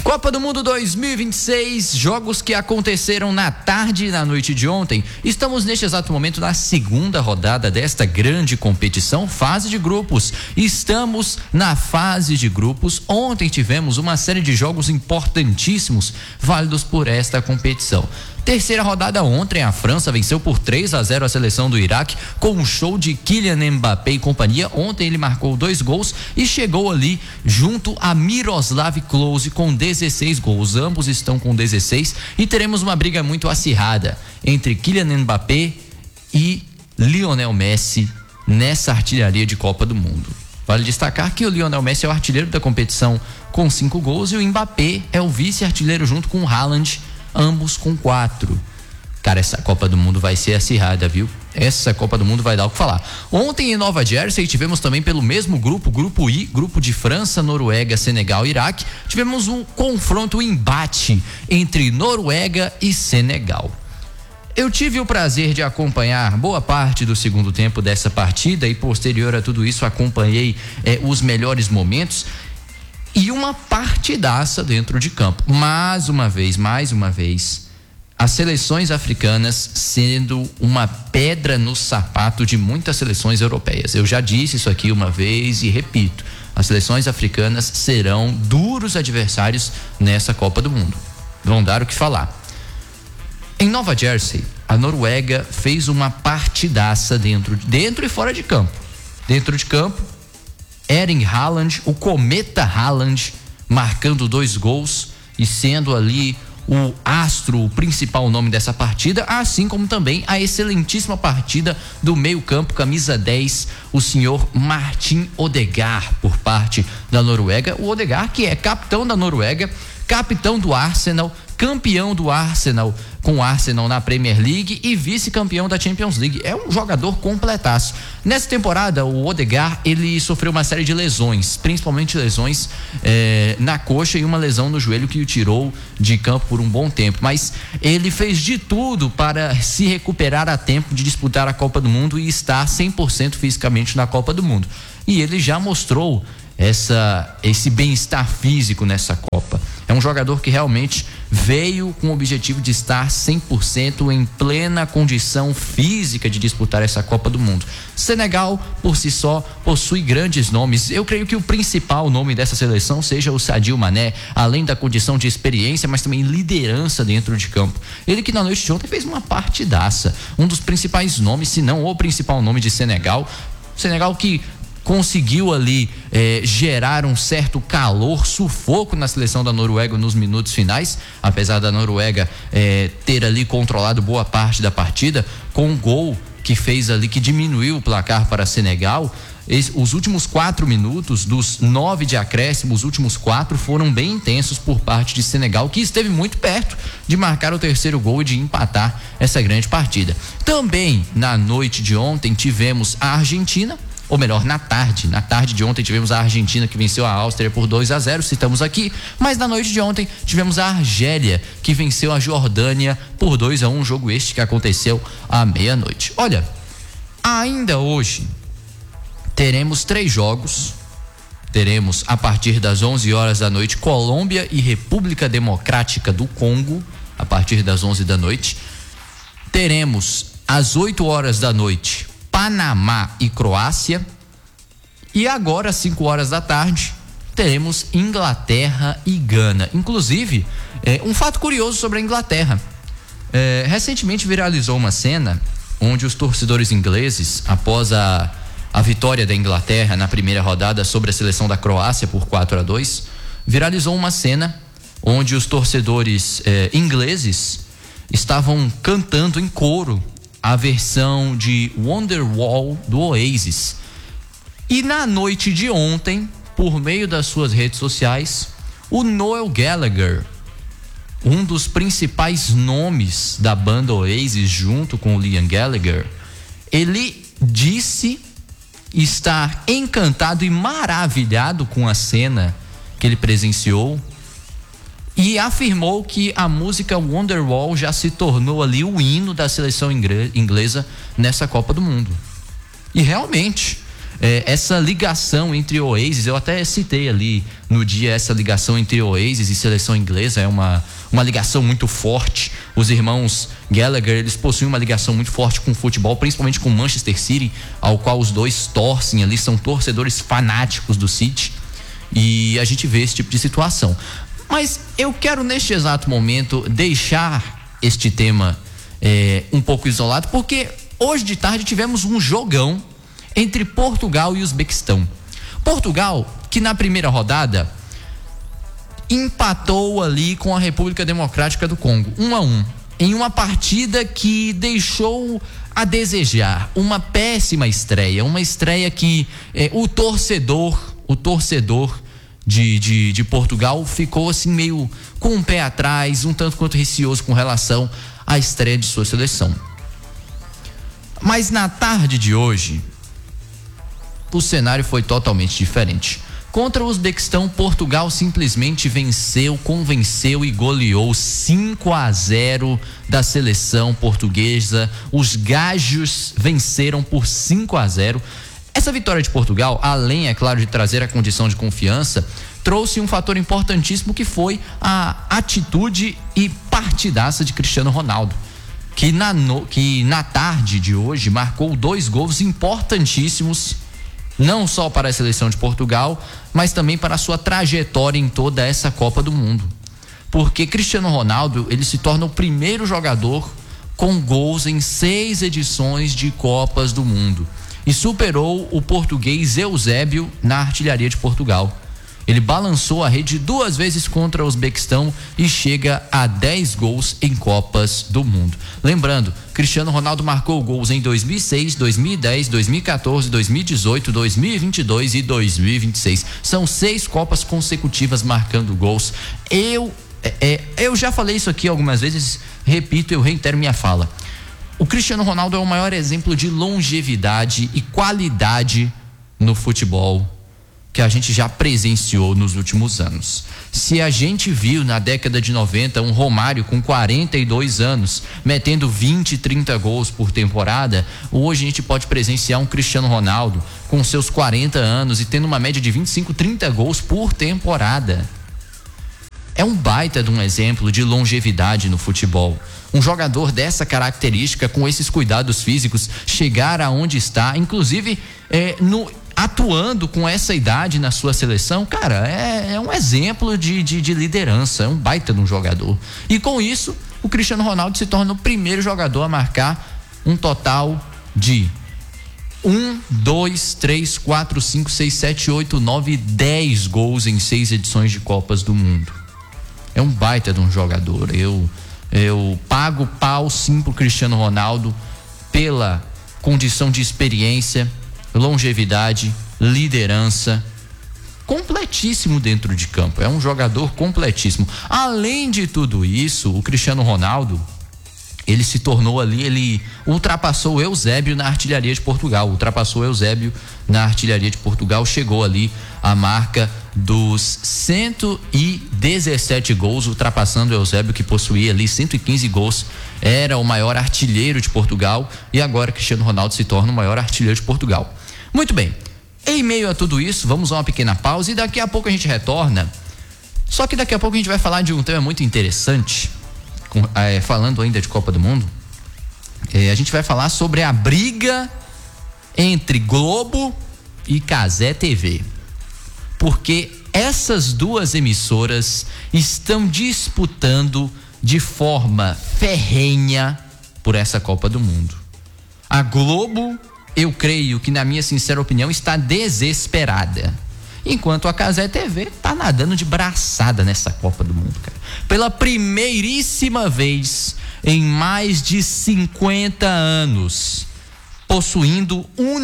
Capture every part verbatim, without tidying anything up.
Copa do Mundo dois mil e vinte e seis, jogos que aconteceram na tarde e na noite de ontem. Estamos neste exato momento na segunda rodada desta grande competição, fase de grupos. Estamos na fase de grupos. Ontem tivemos uma série de jogos importantíssimos, válidos por esta competição. Terceira rodada ontem, a França venceu por três a zero a seleção do Iraque com um show de Kylian Mbappé e companhia. Ontem ele marcou dois gols e chegou ali junto a Miroslav Klose com dezesseis gols. Ambos estão com dezesseis e teremos uma briga muito acirrada entre Kylian Mbappé e Lionel Messi nessa artilharia de Copa do Mundo. Vale destacar que o Lionel Messi é o artilheiro da competição com cinco gols e o Mbappé é o vice-artilheiro junto com o Haaland, ambos com quatro. Cara, essa Copa do Mundo vai ser acirrada, viu? Essa Copa do Mundo vai dar o que falar. Ontem em Nova Jersey tivemos também pelo mesmo grupo, grupo I, grupo de França, Noruega, Senegal e Iraque, tivemos um confronto, um embate entre Noruega e Senegal. Eu tive o prazer de acompanhar boa parte do segundo tempo dessa partida e posterior a tudo isso acompanhei eh, os melhores momentos e uma partidaça dentro de campo. Mais uma vez, mais uma vez, as seleções africanas sendo uma pedra no sapato de muitas seleções europeias. Eu já disse isso aqui uma vez e repito, as seleções africanas serão duros adversários nessa Copa do Mundo. Vão dar o que falar. Em Nova Jersey, a Noruega fez uma partidaça dentro, dentro e fora de campo. Dentro de campo, Erling Haaland, o cometa Haaland, marcando dois gols e sendo ali o astro, o principal nome dessa partida, assim como também a excelentíssima partida do meio-campo, camisa dez, o senhor Martin Odegaard, por parte da Noruega. O Odegaard, que é capitão da Noruega, capitão do Arsenal, campeão do Arsenal com o Arsenal na Premier League e vice-campeão da Champions League. É um jogador completaço. Nessa temporada, o Odegaard, ele sofreu uma série de lesões, principalmente lesões eh, na coxa e uma lesão no joelho que o tirou de campo por um bom tempo. Mas ele fez de tudo para se recuperar a tempo de disputar a Copa do Mundo e estar cem por cento fisicamente na Copa do Mundo. E ele já mostrou essa, esse bem-estar físico nessa Copa. É um jogador que realmente veio com o objetivo de estar cem por cento em plena condição física de disputar essa Copa do Mundo. Senegal, por si só, possui grandes nomes. Eu creio que o principal nome dessa seleção seja o Sadio Mané, além da condição de experiência, mas também liderança dentro de campo. Ele que na noite de ontem fez uma partidaça. Um dos principais nomes, se não o principal nome de Senegal. Senegal que conseguiu ali eh, gerar um certo calor, sufoco na seleção da Noruega nos minutos finais, apesar da Noruega eh, ter ali controlado boa parte da partida, com um gol que fez ali, que diminuiu o placar para Senegal. Esse, os últimos quatro minutos, dos nove de acréscimo, os últimos quatro foram bem intensos por parte de Senegal, que esteve muito perto de marcar o terceiro gol e de empatar essa grande partida. Também na noite de ontem tivemos a Argentina, ou melhor, na tarde, na tarde de ontem tivemos a Argentina que venceu a Áustria por dois a zero, citamos aqui, mas na noite de ontem tivemos a Argélia que venceu a Jordânia por dois a um, um jogo este que aconteceu à meia-noite. Olha, ainda hoje teremos três jogos, teremos a partir das onze horas da noite Colômbia e República Democrática do Congo, a partir das onze da noite, teremos às oito horas da noite Panamá e Croácia, e agora às cinco horas da tarde teremos Inglaterra e Gana. Inclusive, é, um fato curioso sobre a Inglaterra, é, recentemente viralizou uma cena onde os torcedores ingleses, após a, a vitória da Inglaterra na primeira rodada sobre a seleção da Croácia por quatro a dois, viralizou uma cena onde os torcedores é, ingleses estavam cantando em coro a versão de Wonderwall do Oasis. E na noite de ontem, por meio das suas redes sociais, o Noel Gallagher, um dos principais nomes da banda Oasis junto com o Liam Gallagher, ele disse estar encantado e maravilhado com a cena que ele presenciou e afirmou que a música Wonderwall já se tornou ali o hino da seleção inglesa nessa Copa do Mundo. E realmente, é, essa ligação entre Oasis, eu até citei ali no dia essa ligação entre Oasis e seleção inglesa, é uma, uma ligação muito forte. Os irmãos Gallagher, eles possuem uma ligação muito forte com o futebol, principalmente com o Manchester City, ao qual os dois torcem ali, são torcedores fanáticos do City, e a gente vê esse tipo de situação. Mas eu quero neste exato momento deixar este tema é, um pouco isolado, porque hoje de tarde tivemos um jogão entre Portugal e Uzbequistão. Portugal, que na primeira rodada empatou ali com a República Democrática do Congo, um a um, em uma partida que deixou a desejar, uma péssima estreia, uma estreia que eh, o torcedor, o torcedor de, de, de Portugal ficou assim meio com um pé atrás, um tanto quanto receoso com relação à estreia de sua seleção. Mas na tarde de hoje, o cenário foi totalmente diferente. Contra o Uzbequistão, Portugal simplesmente venceu, convenceu e goleou cinco a zero da seleção portuguesa. Os gajos venceram por cinco a zero. Essa vitória de Portugal, além, é claro, de trazer a condição de confiança, trouxe um fator importantíssimo, que foi a atitude e partidaça de Cristiano Ronaldo, que na, no, que na tarde de hoje marcou dois gols importantíssimos, não só para a seleção de Portugal, mas também para a sua trajetória em toda essa Copa do Mundo. Porque Cristiano Ronaldo, ele se torna o primeiro jogador com gols em seis edições de Copas do Mundo e superou o português Eusébio na artilharia de Portugal. Ele balançou a rede duas vezes contra o Uzbequistão e chega a dez gols em Copas do Mundo. Lembrando, Cristiano Ronaldo marcou gols em dois mil e seis, dois mil e dez, dois mil e quatorze, dois mil e dezoito, dois mil e vinte e dois e dois mil e vinte e seis. São seis Copas consecutivas marcando gols. Eu, é, eu já falei isso aqui algumas vezes, repito, eu reitero minha fala. O Cristiano Ronaldo é o maior exemplo de longevidade e qualidade no futebol que a gente já presenciou nos últimos anos. Se a gente viu na década de noventa um Romário com quarenta e dois anos metendo vinte, trinta gols por temporada, hoje a gente pode presenciar um Cristiano Ronaldo com seus quarenta anos e tendo uma média de vinte e cinco, trinta gols por temporada. É um baita de um exemplo de longevidade no futebol. Um jogador dessa característica, com esses cuidados físicos, chegar aonde está, inclusive é, no atuando com essa idade na sua seleção, cara, é, é um exemplo de, de, de liderança, é um baita de um jogador. E com isso, o Cristiano Ronaldo se torna o primeiro jogador a marcar um total de um, dois, três, quatro, cinco, seis, sete, oito, nove, dez gols em seis edições de Copas do Mundo. É um baita de um jogador. Eu, eu pago pau sim pro Cristiano Ronaldo pela condição de experiência, longevidade, liderança, completíssimo dentro de campo. É um jogador completíssimo. Além de tudo isso, o Cristiano Ronaldo, ele se tornou ali, ele ultrapassou o Eusébio na artilharia de Portugal, ultrapassou o Eusébio na artilharia de Portugal, chegou ali a marca dos cento e dezessete gols, ultrapassando o Eusébio, que possuía ali cento e quinze gols, era o maior artilheiro de Portugal, e agora Cristiano Ronaldo se torna o maior artilheiro de Portugal. Muito bem, em meio a tudo isso, vamos a uma pequena pausa e daqui a pouco a gente retorna. Só que daqui a pouco a gente vai falar de um tema muito interessante, com, é, falando ainda de Copa do Mundo. É, a gente vai falar sobre a briga entre Globo e Cazé T V, porque essas duas emissoras estão disputando de forma ferrenha por essa Copa do Mundo. A Globo, eu creio que, na minha sincera opinião, está desesperada, enquanto a Cazé T V tá nadando de braçada nessa Copa do Mundo, cara. Pela primeiríssima vez em mais de cinquenta anos, possuindo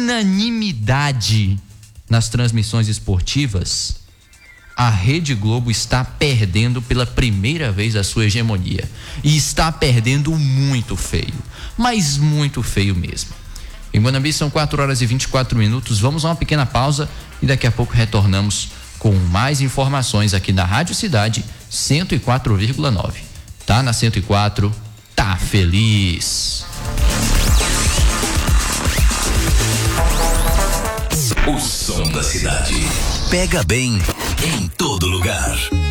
unanimidade nas transmissões esportivas, a Rede Globo está perdendo pela primeira vez a sua hegemonia. E está perdendo muito feio, mas muito feio mesmo. Em Guanambi são quatro horas e vinte e quatro minutos. Vamos a uma pequena pausa e daqui a pouco retornamos com mais informações aqui na Rádio Cidade cento e quatro vírgula nove. Tá na cento e quatro, tá feliz. O som da cidade. Pega bem em todo lugar.